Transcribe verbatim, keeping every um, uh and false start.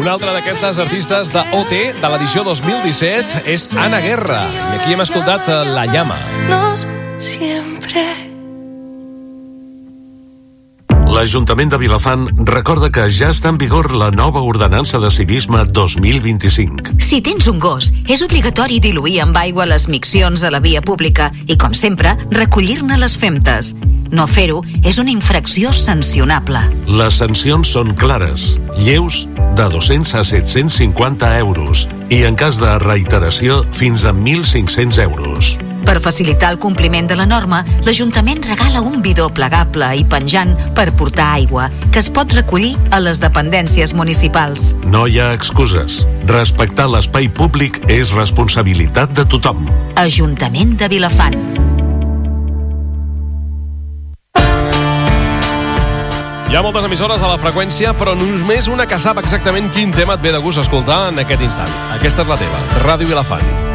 Una altra d'aquestes artistes de O T de l'edició dos mil disset és Ana Guerra. I aquí hem escoltat La Llama. Siempre. L'Ajuntament de Vilafant recorda que ja està en vigor la nova ordenança de civisme dos mil vint-i-cinc. Si tens un gos, és obligatori diluir amb aigua les miccions a la via pública i, com sempre, recollir-ne les femtes. No fer-ho és una infracció sancionable. Les sancions són clares, lleus de dos-cents a set-cents cinquanta euros i, en cas de reiteració, fins a mil cinc-cents euros. Per facilitar el compliment de la norma, l'Ajuntament regala un bidó plegable i penjant per portar aigua, que es pot recollir a les dependències municipals. No hi ha excuses. Respectar l'espai públic és responsabilitat de tothom. Ajuntament de Vilafant. Hi ha moltes emissores a la freqüència, però només una que sap exactament quin tema et ve de gust escoltar en aquest instant. Aquesta és la teva, Ràdio Vilafant.